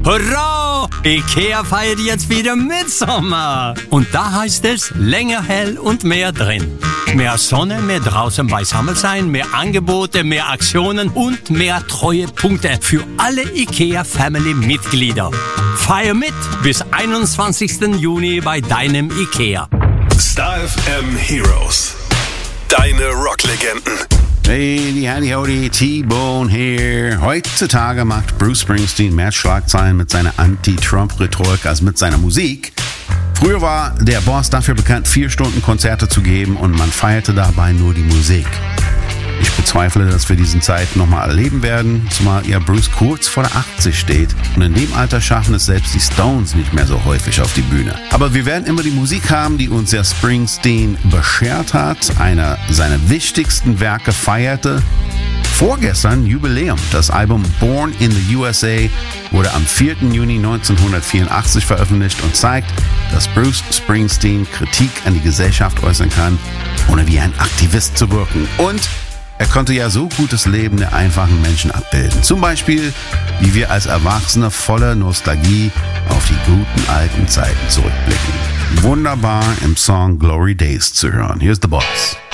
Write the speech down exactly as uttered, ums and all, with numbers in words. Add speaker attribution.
Speaker 1: Hurra! Ikea feiert jetzt wieder Mitsommer. Und da heißt es länger hell und mehr drin. Mehr Sonne, mehr draußen beisammen sein, mehr Angebote, mehr Aktionen und mehr Treuepunkte für alle IKEA-Family-Mitglieder. Feier mit bis einundzwanzigsten Juni bei deinem IKEA.
Speaker 2: Star F M Heroes. Deine Rocklegenden.
Speaker 3: Hey, howdy, howdy, T-Bone here. Heutzutage macht Bruce Springsteen mehr Schlagzeilen mit seiner Anti-Trump-Rhetorik als mit seiner Musik. Früher war der Boss dafür bekannt, vier Stunden Konzerte zu geben und man feierte dabei nur die Musik. Ich bezweifle, dass wir diesen Zeiten nochmal erleben werden, zumal ja Bruce kurz vor der achtzig steht und in dem Alter schaffen es selbst die Stones nicht mehr so häufig auf die Bühne. Aber wir werden immer die Musik haben, die uns ja Springsteen beschert hat, einer seiner wichtigsten Werke feierte. Vorgestern Jubiläum. Das Album Born in the U S A wurde am vierten Juni neunzehnhundertvierundachtzig veröffentlicht und zeigt, dass Bruce Springsteen Kritik an die Gesellschaft äußern kann, ohne wie ein Aktivist zu wirken. Und er konnte ja so gutes Leben der einfachen Menschen abbilden. Zum Beispiel, wie wir als Erwachsene voller Nostalgie auf die guten alten Zeiten zurückblicken. Wunderbar im Song Glory Days zu hören. Here's the Boss.